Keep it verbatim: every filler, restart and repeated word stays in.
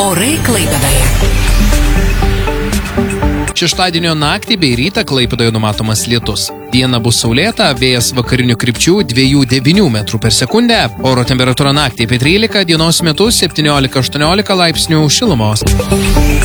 Orai Klaipėdoje. Šeštadienio naktį bei rytą Klaipėdoje numatomas lietus. Diena bus saulėta, vėjas vakarinių krypčių dviejų devynių metrų per sekundę. Oro temperatūra naktį apie trylika, dienos metu septyniolika aštuoniolika laipsnių šilumos.